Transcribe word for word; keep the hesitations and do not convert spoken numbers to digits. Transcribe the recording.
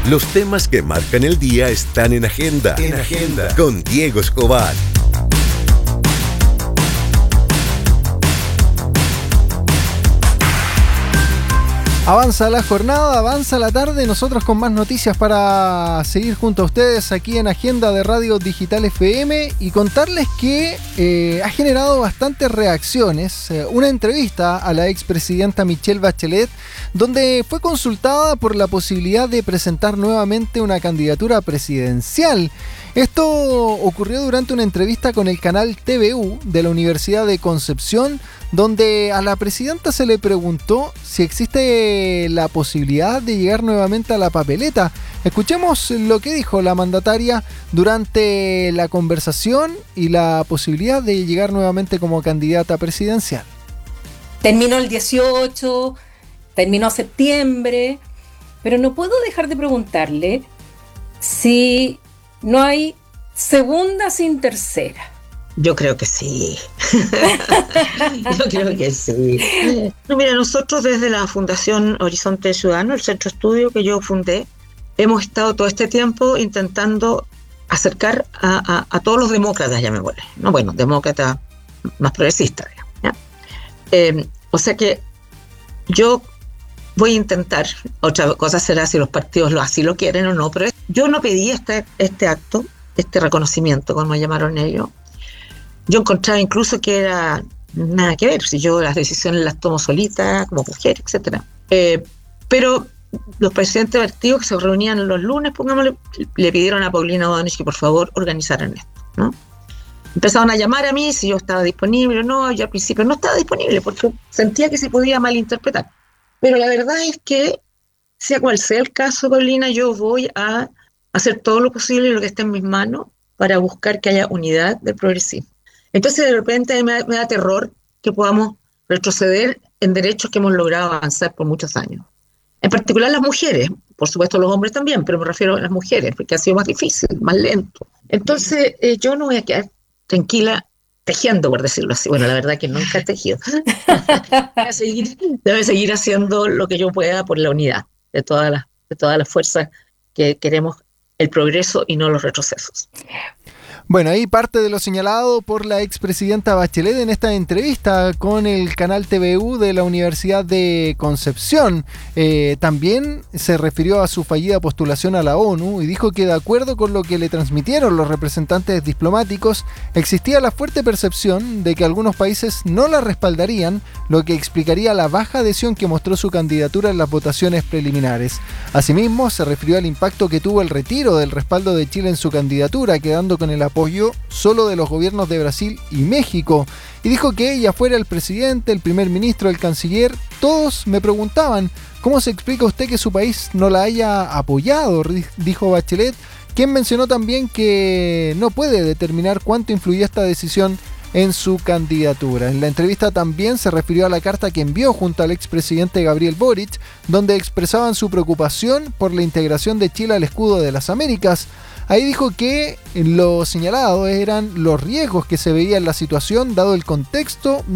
Los temas que marcan el día están en Agenda. En Agenda. Con Diego Escobar. Avanza la jornada, avanza la tarde, nosotros con más noticias para seguir junto a ustedes aquí en Agenda de Radio Digital F M y contarles que eh, ha generado bastantes reacciones eh, una entrevista a la expresidenta Michelle Bachelet, donde fue consultada por la posibilidad de presentar nuevamente una candidatura presidencial. Esto ocurrió durante una entrevista con el canal T V U de la Universidad de Concepción, donde a la presidenta se le preguntó si existe la posibilidad de llegar nuevamente a la papeleta. Escuchemos lo que dijo la mandataria durante la conversación y la posibilidad de llegar nuevamente como candidata presidencial. Terminó el dieciocho, terminó septiembre, pero no puedo dejar de preguntarle si no hay segunda sin tercera. Yo creo que sí. Yo creo que sí. No, mira, nosotros desde la Fundación Horizonte Ciudadano, el centro estudio que yo fundé, hemos estado todo este tiempo intentando acercar a, a, a todos los demócratas, ya me vuelve, no, bueno, demócratas más progresistas, ¿ya? Eh, o sea que yo voy a intentar, otra cosa será si los partidos lo, así lo quieren o no, pero yo no pedí este, este acto, este reconocimiento, como me llamaron ellos. Yo encontraba incluso que era nada que ver, si yo las decisiones las tomo solita, como mujer, etcétera. Eh, pero los presidentes de partidos que se reunían los lunes, pongámosle, le pidieron a Paulina O'Donnell que por favor organizaran esto, ¿no? Empezaron a llamar a mí si yo estaba disponible o no. Yo al principio no estaba disponible porque sentía que se podía malinterpretar. Pero la verdad es que, sea cual sea el caso, Paulina, yo voy a hacer todo lo posible y lo que esté en mis manos para buscar que haya unidad del progresismo. Entonces de repente me da, me da terror que podamos retroceder en derechos que hemos logrado avanzar por muchos años. En particular las mujeres, por supuesto los hombres también, pero me refiero a las mujeres, porque ha sido más difícil, más lento. Entonces eh, yo no voy a quedar tranquila tejiendo, por decirlo así. Bueno, la verdad que nunca he tejido. Debe seguir, debe seguir haciendo lo que yo pueda por la unidad de todas las, de todas las fuerzas que queremos el progreso y no los retrocesos. Bueno, ahí parte de lo señalado por la expresidenta Bachelet en esta entrevista con el canal T V U de la Universidad de Concepción. Eh, también se refirió a su fallida postulación a la ONU y dijo que de acuerdo con lo que le transmitieron los representantes diplomáticos, existía la fuerte percepción de que algunos países no la respaldarían, lo que explicaría la baja adhesión que mostró su candidatura en las votaciones preliminares. Asimismo, se refirió al impacto que tuvo el retiro del respaldo de Chile en su candidatura, quedando con el apoyo apoyo solo de los gobiernos de Brasil y México, y dijo que ella fuera el presidente, el primer ministro, el canciller, todos me preguntaban ¿cómo se explica usted que su país no la haya apoyado?, dijo Bachelet, quien mencionó también que no puede determinar cuánto influyó esta decisión en su candidatura. En la entrevista también se refirió a la carta que envió junto al expresidente Gabriel Boric, donde expresaban su preocupación por la integración de Chile al escudo de las Américas. Ahí dijo que lo señalado eran los riesgos que se veía en la situación dado el contexto